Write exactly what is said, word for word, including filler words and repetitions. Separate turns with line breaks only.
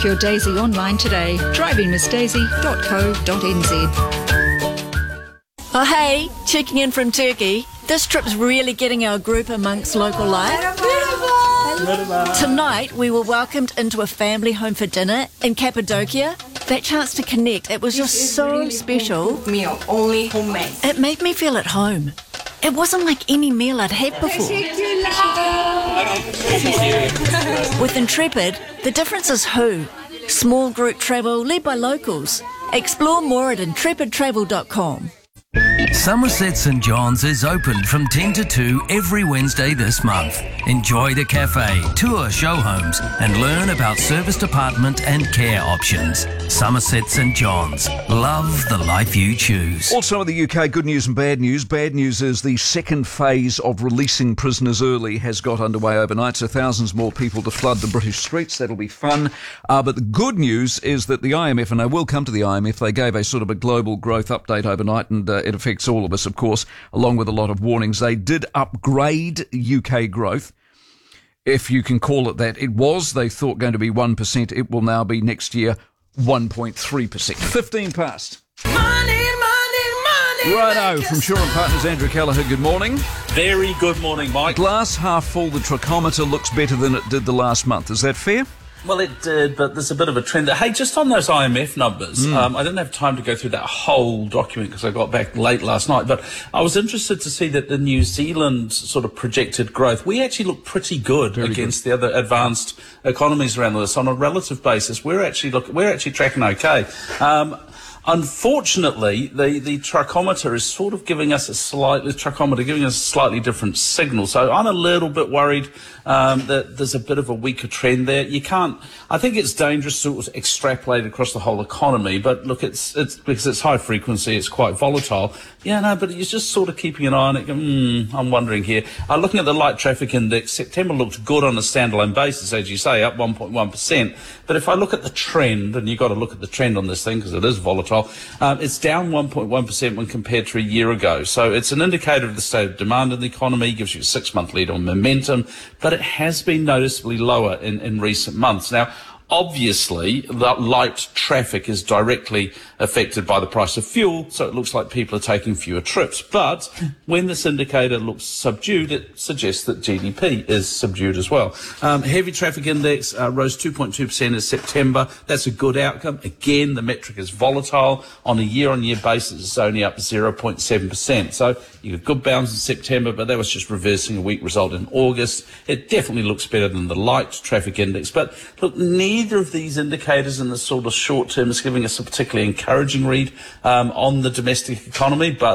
Book your Daisy online today. driving miss daisy dot co dot n z.
Oh hey, checking in from Turkey. This trip's really getting our group amongst local life. Tonight we were welcomed into a family home for dinner in Cappadocia. That chance to connect, it was just so
really
special.
Home meal, only homemade.
It made me feel at home. It wasn't like any meal I'd had before. With Intrepid, the difference is who. Small group travel led by locals. Explore more at intrepid travel dot com.
Somerset St John's is open from ten to two every Wednesday this month. Enjoy the cafe, tour show homes and learn about service department and care options. Somerset St John's. Love the life you choose.
Also in the U K, good news and bad news. Bad news is the second phase of releasing prisoners early has got underway overnight, so thousands more people to flood the British streets. That'll be fun. Uh, but the good news is that the I M F, and I will come to the I M F, they gave a sort of a global growth update overnight, and uh, it affects all of us, of course, along with a lot of warnings. They did upgrade U K growth, if you can call it that. It was, they thought, going to be one percent. It will now be next year one point three percent. fifteen past.
Money, money, money.
Righto, from Shaw and Partners, Andrew Callagher, good morning.
Very good morning, Mike.
Glass half full, the trichometer looks better than it did the last month. Is that fair?
Well, it did, but there's a bit of a trend there. Hey, just on those I M F numbers, mm. um, I didn't have time to go through that whole document because I got back late last night, but I was interested to see that the New Zealand sort of projected growth, we actually look pretty good Very against good. the other advanced economies around us on a relative basis. We're actually look, we're actually tracking okay. Um, Unfortunately, the, the trichometer is sort of giving us a slightly, trichometer giving us a slightly different signal. So I'm a little bit worried um, that there's a bit of a weaker trend there. You can't, I think it's dangerous to sort of extrapolate across the whole economy, but look, it's, it's, because it's high frequency, it's quite volatile. Yeah, no, but you're just sort of keeping an eye on it. Hmm, I'm wondering here. Uh, looking at the light traffic index, September looked good on a standalone basis, as you say, up one point one percent. But if I look at the trend, and you've got to look at the trend on this thing because it is volatile, um, it's down one point one percent when compared to a year ago. So it's an indicator of the state of demand in the economy, gives you a six-month lead on momentum, but it has been noticeably lower in, in recent months. Now, obviously, the light traffic is directly affected by the price of fuel, so it looks like people are taking fewer trips. But when this indicator looks subdued, it suggests that G D P is subdued as well. Um, heavy traffic index uh, rose two point two percent in September. That's a good outcome. Again, the metric is volatile. On a year-on-year basis, it's only up zero point seven percent. So you got good bounce in September, but that was just reversing a weak result in August. It definitely looks better than the light traffic index. But look, neither of these indicators in the sort of short term is giving us a particularly encouraging read um, on the domestic economy, but